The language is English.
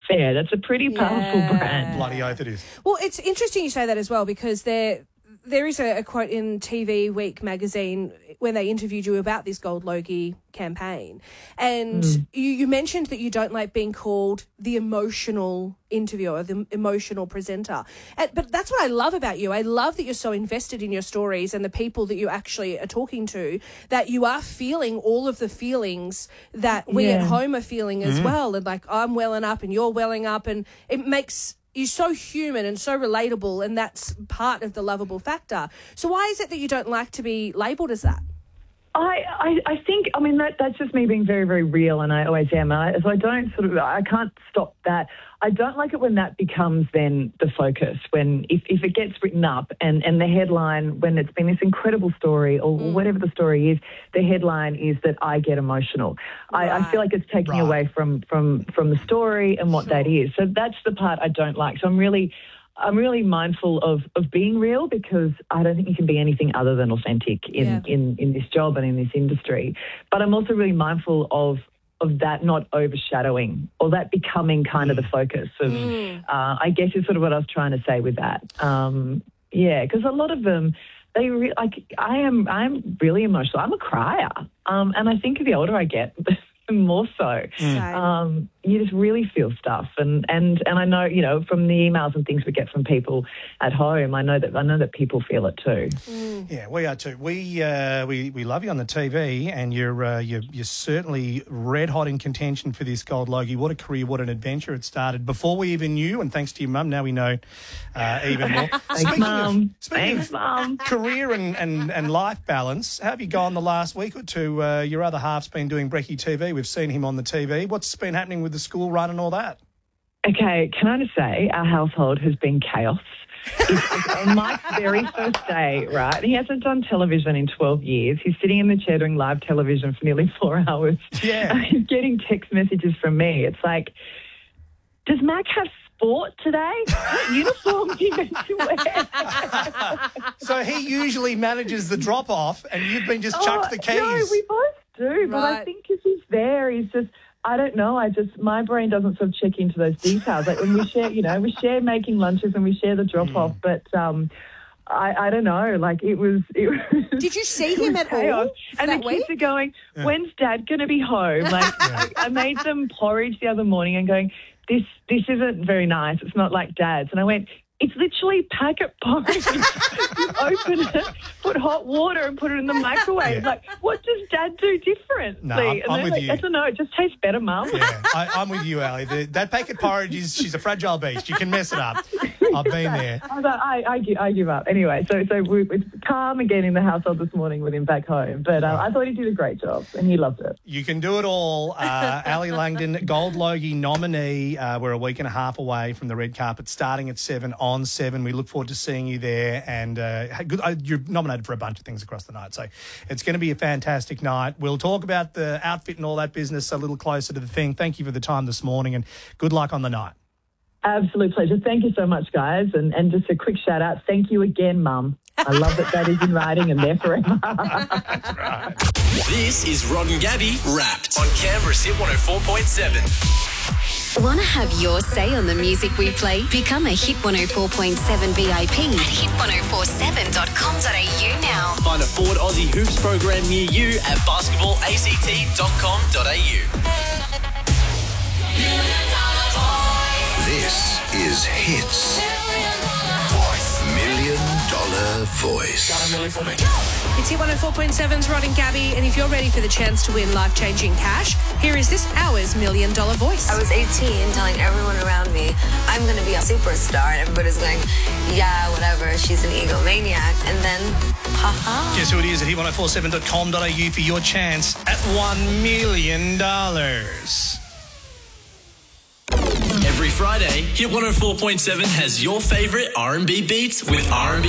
fair. That's a pretty powerful brand. Bloody oath it is. Well, it's interesting you say that as well, because there is a quote in TV Week magazine when they interviewed you about this Gold Logie campaign. And you mentioned that you don't like being called the emotional interviewer, the emotional presenter. But that's what I love about you. I love that you're so invested in your stories and the people that you actually are talking to, that you are feeling all of the feelings that we at home are feeling as well. And like, I'm welling up and you're welling up, and it makes you so human and so relatable, and that's part of the lovable factor. So why is it that you don't like to be labelled as that? I think, I mean, that's just me being very, very real, and I always am. So I can't stop that. I don't like it when that becomes then the focus, when if it gets written up and the headline, when it's been this incredible story or whatever the story is, the headline is that I get emotional. Right. I feel like it's taking away from the story and what that is. So that's the part I don't like. So I'm really mindful of being real, because I don't think you can be anything other than authentic in this job and in this industry. But I'm also really mindful of that not overshadowing or that becoming kind of the focus of, I guess is sort of what I was trying to say with that. Because a lot of them, I am really emotional. I'm a crier. And I think the older I get, more so. You just really feel stuff, and I know, you know, from the emails and things we get from people at home, I know that people feel it too. Yeah, we are too. We love you on the TV, and you're certainly red hot in contention for this Gold Logie. What a career, what an adventure it started before we even knew, and thanks to your mum, now we know even more. Thanks, Mum. Speaking of career and life balance, how have you gone the last week or two? Your other half's been doing Brekkie TV. We've seen him on the TV. What's been happening with the school run and all that? Okay, can I just say our household has been chaos. On Mike's very first day, right, he hasn't done television in 12 years. He's sitting in the chair doing live television for nearly 4 hours. Yeah. He's getting text messages from me. It's like, does Mac have sport today? What uniform are you going to wear? So he usually manages the drop-off, and you've been just chucked the keys. No, we both do, but I think because he's there, he's just, I don't know, my brain doesn't sort of check into those details. Like when we share making lunches and we share the drop-off, but I don't know, like it was Did you see him at all? And the kids are going, when's Dad going to be home? Like I made them porridge the other morning and going, this isn't very nice. It's not like Dad's. And I went, it's literally packet porridge. You open it, put hot water and put it in the microwave. Like, what does Dad do differently? No, I'm with you. I don't know, it just tastes better, Mum. Yeah, I'm with you, Ali. That packet porridge she's a fragile beast. You can mess it up. I've been there. I give up. Anyway, so it's calm again in the household this morning with him back home. But I thought he did a great job and he loved it. You can do it all. Ali Langdon, Gold Logie nominee. We're a week and a half away from the red carpet starting at 7 on 7. We look forward to seeing you there. And you're nominated for a bunch of things across the night. So it's going to be a fantastic night. We'll talk about the outfit and all that business a little closer to the thing. Thank you for the time this morning and good luck on the night. Absolute pleasure. Thank you so much, guys. And just a quick shout out. Thank you again, Mum. I love that is in writing and there forever. That's right. This is Rod and Gabby Wrapped on Canberra's Hit 104.7. Want to have your say on the music we play? Become a Hit 104.7 VIP at hit1047.com.au now. Find a Ford Aussie Hoops program near you at basketballact.com.au. This is Hits $1 Million Voice. It's Hit 104.7's Rod and Gabby, and if you're ready for the chance to win life-changing cash, here is this hour's $1 Million Voice. I was 18 telling everyone around me, I'm going to be a superstar, and everybody's going, yeah, whatever, she's an egomaniac, and then, haha. Guess who it is at hit1047.com.au for your chance at $1 million. Every Friday, Hit 104.7 has your favourite R&B beats with R&B